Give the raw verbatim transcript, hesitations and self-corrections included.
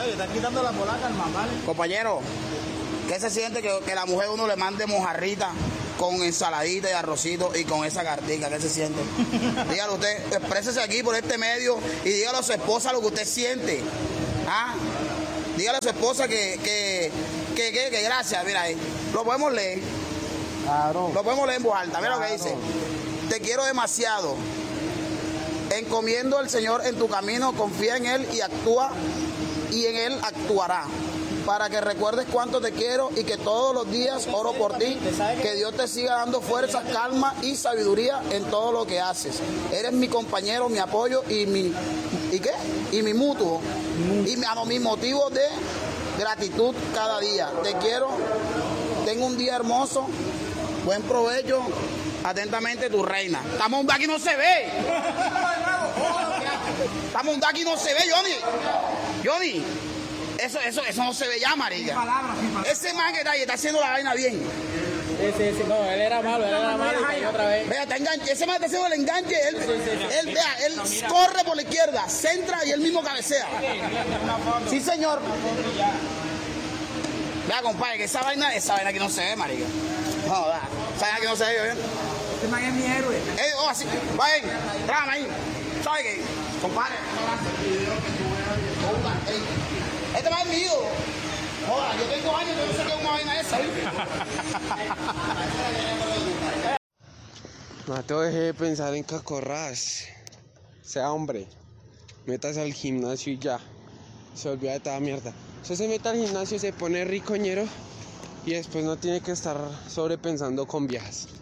No, y está quitando la polaca al mamá. Compañero, ¿qué se siente que, que la mujer uno le mande mojarrita con ensaladita y arrocito y con esa cartica? ¿Qué se siente? Dígalo usted, exprésese aquí por este medio y dígale a su esposa lo que usted siente. ¿Ah? Dígale a su esposa que, que, que, que, que gracias, mira ahí. Lo podemos leer. Claro. Lo podemos leer en voz alta. Mira Claro. lo que dice. Te quiero demasiado. Encomiendo al Señor en tu camino, confía en Él y actúa, y en Él actuará. Para que recuerdes cuánto te quiero y que todos los días oro por ti, que Dios te siga dando fuerza, calma y sabiduría en todo lo que haces. Eres mi compañero, mi apoyo y mi ¿y qué? Y mi mutuo y mi, a mi motivo de gratitud cada día. Te quiero, tengo un día hermoso, buen provecho, atentamente tu reina. Estamos un aquí no se ve. Estamos un aquí no se ve, Johnny. Johnny. Eso, eso, eso no se ve ya, marica. Palabras, palabras. Ese man que está ahí está haciendo la vaina bien. Sí, sí, sí, no, él era malo, él era malo y cayó otra vez. Vea, está enganche. Ese man está haciendo el enganche. Él, Sí, sí, sí. él, vea, él corre por la izquierda, centra y él mismo cabecea. Sí, señor. Vea, compadre, que esa vaina, esa vaina que no se ve, marica. No, da. Esa vaina que no se ve, ¿bien? Este man es mi héroe. Eh, oh, así. Vayan, trágame ahí. ¿Sabe qué? Compadre, ey, este man es mío. Joda, yo tengo años, yo no sé qué es una vaina esa, ¿viste? Mateo, deje de pensar en cacorras. Sea hombre, métase al gimnasio y ya. Se olvida de toda mierda. Usted se mete al gimnasio, se pone ricoñero y después no tiene que estar sobrepensando con viejas.